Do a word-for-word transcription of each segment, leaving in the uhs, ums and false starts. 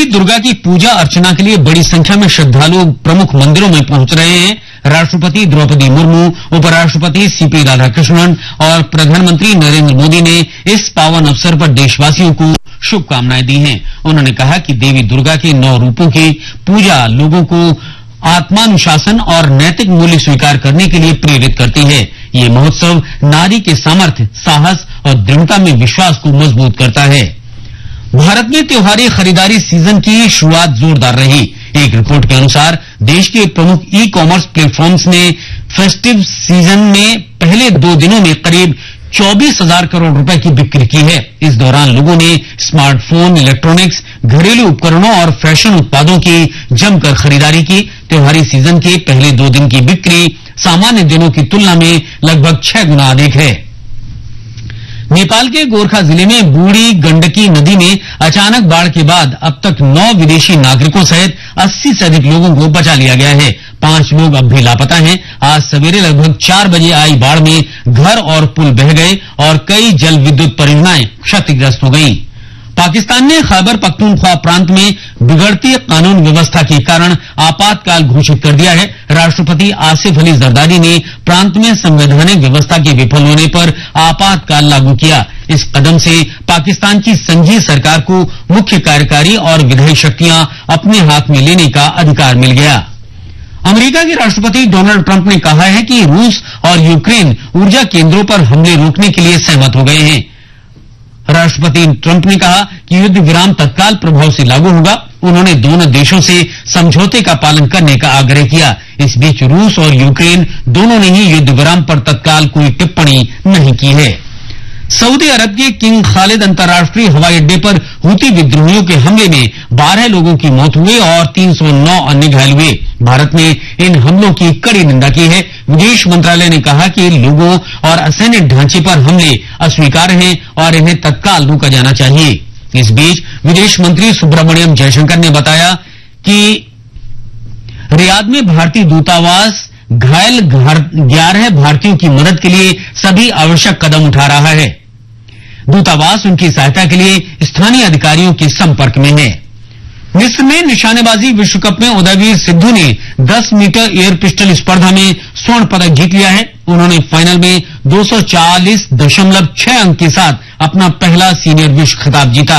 देवी दुर्गा की पूजा अर्चना के लिए बड़ी संख्या में श्रद्धालु प्रमुख मंदिरों में पहुंच रहे हैं। राष्ट्रपति द्रौपदी मुर्मू, उपराष्ट्रपति सीपी राधाकृष्णन और प्रधानमंत्री नरेंद्र मोदी ने इस पावन अवसर पर देशवासियों को शुभकामनाएं दी हैं। उन्होंने कहा कि देवी दुर्गा के नौ रूपों की पूजा लोगों को आत्मानुशासन और नैतिक मूल्य स्वीकार करने के लिए प्रेरित करती है। ये महोत्सव नारी के सामर्थ्य, साहस और दृढ़ता में विश्वास को मजबूत करता है। भारत में त्योहारी खरीदारी सीजन की शुरुआत जोरदार रही। एक रिपोर्ट के अनुसार देश के प्रमुख ई कॉमर्स प्लेटफॉर्म्स ने फेस्टिव सीजन में पहले दो दिनों में करीब चौबीस हजार करोड़ रुपए की बिक्री की है। इस दौरान लोगों ने स्मार्टफोन, इलेक्ट्रॉनिक्स, घरेलू उपकरणों और फैशन उत्पादों की जमकर खरीदारी की। त्योहारी सीजन के पहले दो दिन की बिक्री सामान्य दिनों की तुलना में लगभग छह गुना अधिक है। नेपाल के गोरखा जिले में बूढ़ी गंडकी नदी में अचानक बाढ़ के बाद अब तक नौ विदेशी नागरिकों सहित अस्सी से अधिक लोगों को बचा लिया गया है। पांच लोग अब भी लापता हैं। आज सवेरे लगभग चार बजे आई बाढ़ में घर और पुल बह गए और कई जल विद्युत परियोजनाएं क्षतिग्रस्त हो गईं। पाकिस्तान ने खैबर पख्तूनख्वा प्रांत में बिगड़ती कानून व्यवस्था के कारण आपातकाल घोषित कर दिया है। राष्ट्रपति आसिफ अली जरदारी ने प्रांत में संवैधानिक व्यवस्था के विफल होने पर आपातकाल लागू किया। इस कदम से पाकिस्तान की संघीय सरकार को मुख्य कार्यकारी और विधायी शक्तियां अपने हाथ में लेने का अधिकार मिल गया। अमेरिका के राष्ट्रपति डोनाल्ड ट्रंप ने कहा है कि रूस और यूक्रेन ऊर्जा केंद्रों पर हमले रोकने के लिए सहमत हो गए हैं। राष्ट्रपति ट्रंप ने कहा कि युद्ध विराम तत्काल प्रभाव से लागू होगा। उन्होंने दोनों देशों से समझौते का पालन करने का आग्रह किया। इस बीच रूस और यूक्रेन दोनों ने ही युद्ध विराम पर तत्काल कोई टिप्पणी नहीं की है। सऊदी अरब के किंग खालिद अंतर्राष्ट्रीय हवाई अड्डे पर हुती विद्रोहियों के हमले में बारह लोगों की मौत हुई और तीन सौ नौ अन्य घायल हुए। भारत ने इन हमलों की कड़ी निंदा की है। विदेश मंत्रालय ने कहा कि लोगों और असैनिक ढांचे पर हमले अस्वीकार्य हैं और इन्हें तत्काल रोका जाना चाहिए। इस बीच विदेश मंत्री सुब्रमण्यम जयशंकर ने बताया कि रियाद में भारतीय दूतावास घायल ग्यारह भारतीयों की मदद के लिए सभी आवश्यक कदम उठा रहा है। दूतावास उनकी सहायता के लिए स्थानीय अधिकारियों के संपर्क में है। मिस्र में निशानेबाजी विश्व कप में उदयवीर सिद्धू ने दस मीटर एयर पिस्टल स्पर्धा में स्वर्ण पदक जीत लिया है। उन्होंने फाइनल में दो सौ चालीस दशमलव छह अंक के साथ अपना पहला सीनियर विश्व खिताब जीता।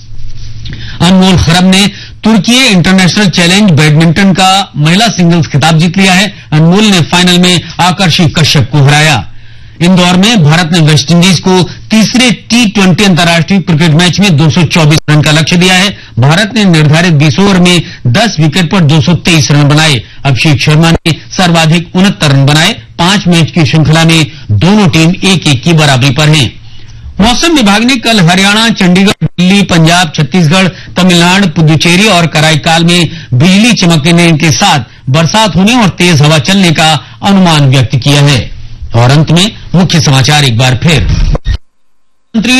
अनमोल खरब ने तुर्की इंटरनेशनल चैलेंज बैडमिंटन का महिला सिंगल्स खिताब जीत लिया है। अनमोल ने फाइनल में आकर्षी कश्यप को हराया। इंदौर में भारत ने वेस्टइंडीज को तीसरे टी ट्वेंटी अंतर्राष्ट्रीय क्रिकेट मैच में दो सौ चौबीस रन का लक्ष्य दिया है। भारत ने निर्धारित बीस ओवर में दस विकेट पर दो सौ तेईस रन बनाए। अभिषेक शर्मा ने सर्वाधिक उनहत्तर रन बनाए। पांच मैच की श्रृंखला में दोनों टीम एक एक की बराबरी पर हैं। मौसम विभाग ने कल हरियाणा, चंडीगढ़, दिल्ली, पंजाब, छत्तीसगढ़, तमिलनाडु, पुदुचेरी और कराईकाल में बिजली चमकने के साथ बरसात होने और तेज हवा चलने का अनुमान व्यक्त किया है। और अंत में मुख्य समाचार एक बार फिर। मंत्री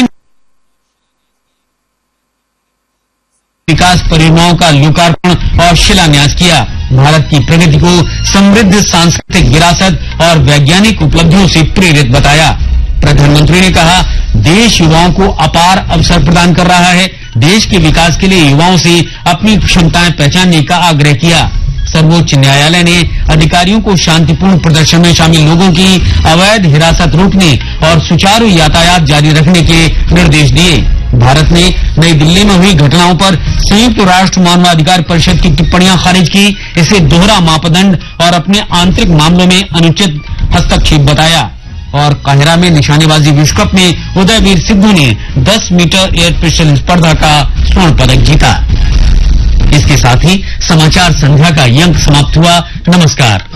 विकास परियोजनाओं का लोकार्पण और शिलान्यास किया। भारत की प्रगति को समृद्ध सांस्कृतिक विरासत और वैज्ञानिक उपलब्धियों से प्रेरित बताया। प्रधानमंत्री ने कहा, देश युवाओं को अपार अवसर प्रदान कर रहा है। देश के विकास के लिए युवाओं से अपनी क्षमताएं पहचानने का आग्रह किया। सर्वोच्च न्यायालय ने अधिकारियों को शांतिपूर्ण प्रदर्शन में शामिल लोगों की अवैध हिरासत रोकने और सुचारू यातायात जारी रखने के निर्देश दिए। भारत ने नई दिल्ली में हुई घटनाओं पर संयुक्त राष्ट्र मानवाधिकार परिषद की टिप्पणियां खारिज की। इसे दोहरा मापदंड और अपने आंतरिक मामलों में अनुचित हस्तक्षेप बताया। और काहिरा में निशानेबाजी विश्व कप में उदयवीर सिद्धू ने दस मीटर एयर पिस्टल स्पर्धा का स्वर्ण पदक जीता। इसके साथ ही समाचार संध्या का ये अंक समाप्त हुआ। नमस्कार।